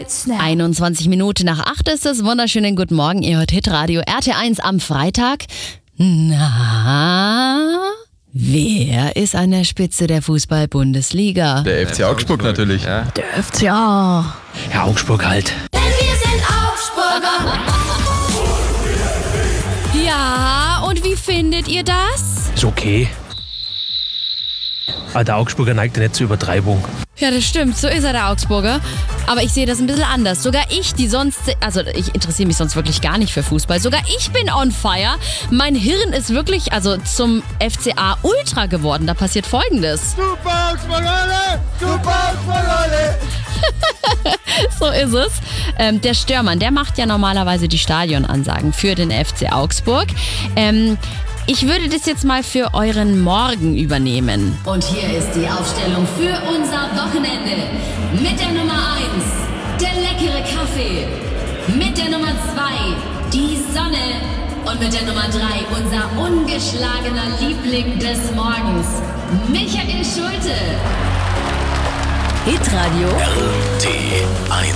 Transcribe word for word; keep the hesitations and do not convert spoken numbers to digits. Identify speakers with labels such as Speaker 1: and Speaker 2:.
Speaker 1: einundzwanzig Minuten nach acht ist es. Wunderschönen guten Morgen. Ihr hört Hitradio R T eins am Freitag. Na, wer ist an der Spitze der Fußball-Bundesliga?
Speaker 2: Der F C Augsburg natürlich. Ja.
Speaker 3: Der F C A.
Speaker 4: Ja, Augsburg halt.
Speaker 5: Denn wir sind Augsburger.
Speaker 1: Ja, und wie findet ihr das?
Speaker 4: Ist okay. Aber der Augsburger neigt ja nicht zur Übertreibung.
Speaker 1: Ja, das stimmt. So ist er, der Augsburger. Aber ich sehe das ein bisschen anders. Sogar ich, die sonst... Also ich interessiere mich sonst wirklich gar nicht für Fußball. Sogar ich bin on fire. Mein Hirn ist wirklich also zum F C A Ultra geworden. Da passiert Folgendes.
Speaker 6: Super Augsburg-Alle! Super Augsburg-Alle!
Speaker 1: So ist es. Ähm, der Störmann, der macht ja normalerweise die Stadionansagen für den F C Augsburg. Ähm... Ich würde das jetzt mal für euren Morgen übernehmen.
Speaker 5: Und hier ist die Aufstellung für unser Wochenende. Mit der Nummer eins, der leckere Kaffee. Mit der Nummer zwei, die Sonne. Und mit der Nummer drei, unser ungeschlagener Liebling des Morgens, Michael Schulte.
Speaker 1: Hitradio
Speaker 7: R T eins.